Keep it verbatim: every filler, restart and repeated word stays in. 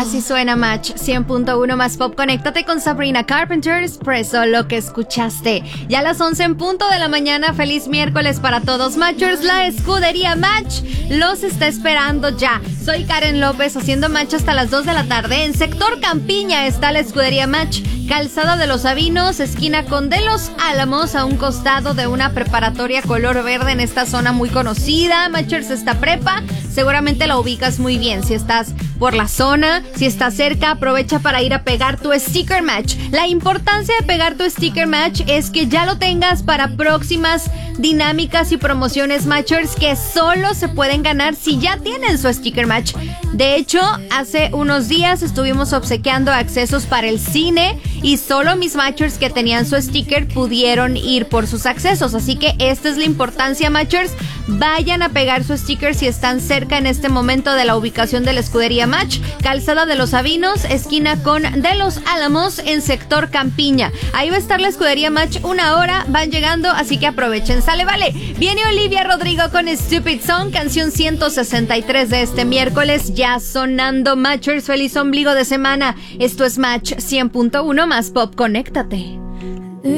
Así suena Match cien punto uno más pop. Conéctate con Sabrina Carpenter, Espresso, lo que escuchaste. Ya a las once en punto de la mañana. Feliz miércoles para todos, Matchers. La escudería Match los está esperando ya. Soy Karen López haciendo Match hasta las dos de la tarde. En sector Campiña está la escudería Match. Calzada de los Sabinos, esquina con de los Álamos, a un costado de una preparatoria color verde en esta zona muy conocida. Matchers, esta prepa seguramente la ubicas muy bien. Si estás por la zona, si estás cerca, aprovecha para ir a pegar tu sticker match. La importancia de pegar tu sticker match es que ya lo tengas para próximas dinámicas y promociones, Matchers, que solo se pueden ganar si ya tienen su sticker match. De hecho, hace unos días estuvimos obsequiando accesos para el cine y solo mis Matchers que tenían su sticker pudieron ir por sus accesos. Así que esta es la importancia, Matchers. Vayan a pegar su sticker si están cerca en este momento de la ubicación de la escudería Match. Calzada de los Sabinos, esquina con de los Álamos, en sector Campiña. Ahí va a estar la escudería Match una hora. Van llegando, así que aprovechen. Sale, vale. Viene Olivia Rodrigo con Stupid Song, canción ciento sesenta y tres de este miércoles. Ya sonando, Matchers. Feliz ombligo de semana. Esto es Match cien punto uno más pop. Conéctate.